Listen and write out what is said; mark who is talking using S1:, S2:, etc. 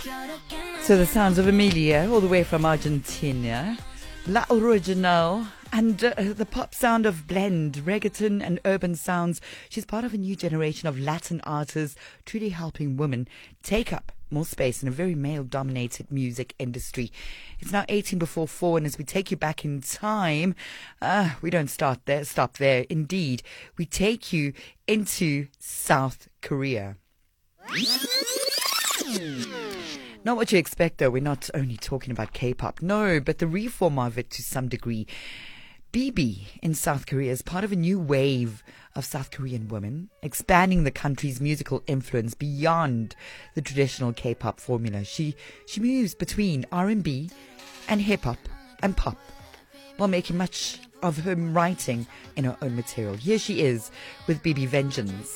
S1: So the sounds of Emilia, all the way from Argentina, La Original, and the pop sound of blend, reggaeton and urban sounds. She's part of a new generation of Latin artists, truly helping women take up more space in a very male-dominated music industry. It's now 18 before 4, and as we take you back in time, we don't stop there. Indeed, we take you into South Korea. Not what you expect, though. We're not only talking about K-pop, no, but the reform of it to some degree. BB in South Korea is part of a new wave of South Korean women, expanding the country's musical influence beyond the traditional K-pop formula. She moves between R&B and hip-hop and pop, while making much of her writing in her own material. Here she is with BB Vengeance.